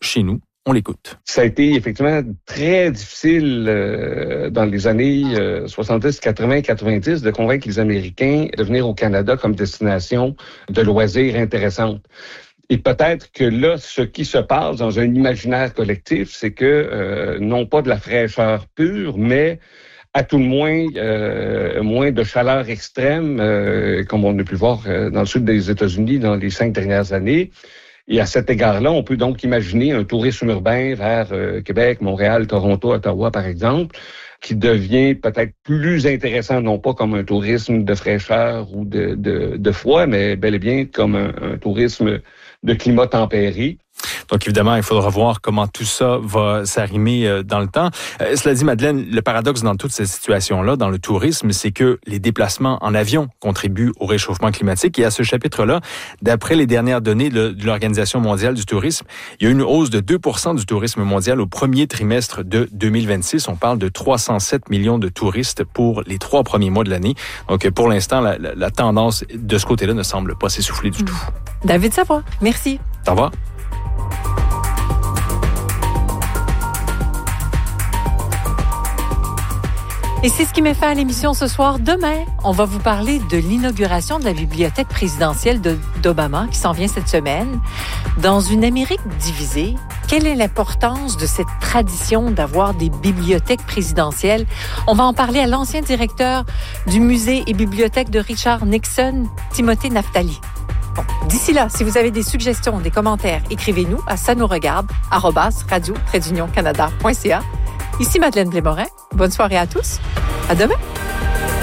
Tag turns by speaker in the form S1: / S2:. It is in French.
S1: chez nous. On l'écoute.
S2: Ça a été effectivement très difficile dans les années 70, 80, 90 de convaincre les Américains de venir au Canada comme destination de loisirs intéressante. Et peut-être que là, ce qui se passe dans un imaginaire collectif, c'est que non pas de la fraîcheur pure, mais à tout le moins, moins de chaleur extrême, comme on a pu voir dans le sud des États-Unis dans les 5 dernières années. Et à cet égard-là, on peut donc imaginer un tourisme urbain vers Québec, Montréal, Toronto, Ottawa, par exemple, qui devient peut-être plus intéressant, non pas comme un tourisme de fraîcheur ou de froid, mais bel et bien comme un tourisme de climat tempéré.
S1: Donc, évidemment, il faudra voir comment tout ça va s'arrimer dans le temps. Cela dit, Madeleine, le paradoxe dans toute cette situation-là, dans le tourisme, c'est que les déplacements en avion contribuent au réchauffement climatique. Et à ce chapitre-là, d'après les dernières données de l'Organisation mondiale du tourisme, il y a eu une hausse de 2% du tourisme mondial au premier trimestre de 2026. On parle de 307 millions de touristes pour les 3 premiers mois de l'année. Donc, pour l'instant, la tendance de ce côté-là ne semble pas s'essouffler du tout.
S3: David Savoie, merci.
S1: Au revoir.
S3: Et c'est ce qui met fin à l'émission ce soir. Demain, on va vous parler de l'inauguration de la bibliothèque présidentielle d'Obama qui s'en vient cette semaine. Dans une Amérique divisée, quelle est l'importance de cette tradition d'avoir des bibliothèques présidentielles? On va en parler à l'ancien directeur du musée et bibliothèque de Richard Nixon, Timothée Naftali. Bon, d'ici là, si vous avez des suggestions, des commentaires, écrivez-nous à sanouregarde@radio-canada.ca. Ici Madeleine Blais-Morin. Bonne soirée à tous. À demain.